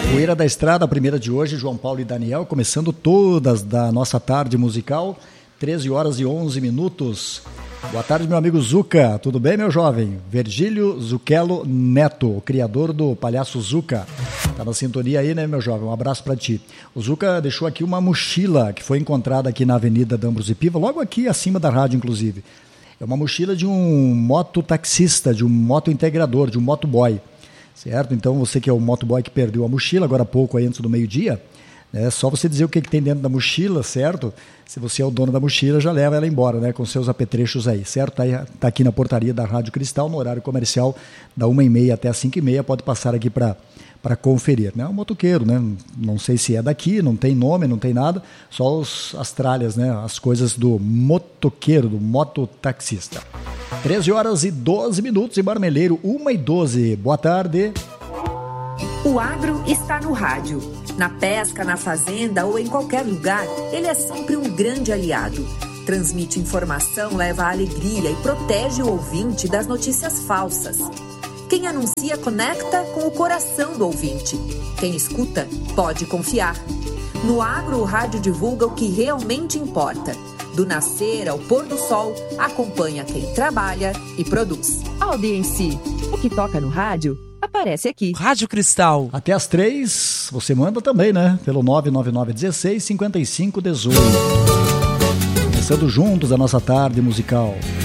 Poeira da Estrada, a primeira de hoje, João Paulo e Daniel, começando todas da nossa tarde musical, 13 horas e 11 minutos. Boa tarde, meu amigo Zuca, tudo bem, meu jovem? Virgílio Zucchello Neto, o criador do Palhaço Zuca. Tá na sintonia aí, né, meu jovem? Um abraço pra ti. O Zuca deixou aqui uma mochila que foi encontrada aqui na Avenida D'Ambrosio Piva, logo aqui acima da rádio, inclusive. É uma mochila de um mototaxista, de um motointegrador, de um motoboy. Certo? Então você que é o motoboy que perdeu a mochila agora há pouco, aí antes do meio-dia, é só você dizer o que tem dentro da mochila, certo? Se você é o dono da mochila, já leva ela embora, né? Com seus apetrechos aí, certo? Tá aqui na portaria da Rádio Cristal, no horário comercial, da 1h30 até as 5h30, pode passar aqui para conferir, né? Um motoqueiro, né? Não sei se é daqui, não tem nome, não tem nada, só as tralhas, né? As coisas do motoqueiro, do mototaxista. 13 horas e 12 minutos em Marmeleiro, 1h12. Boa tarde. O agro está no rádio. Na pesca, na fazenda ou em qualquer lugar, ele é sempre um grande aliado. Transmite informação, leva alegria e protege o ouvinte das notícias falsas. Quem anuncia conecta com o coração do ouvinte. Quem escuta pode confiar. No agro, o rádio divulga o que realmente importa. Do nascer ao pôr do sol, acompanha quem trabalha e produz. Audiência, o que toca no rádio aparece aqui. Rádio Cristal. Até às 3, você manda também, né? Pelo 99916-5518. Começando juntos a nossa tarde musical.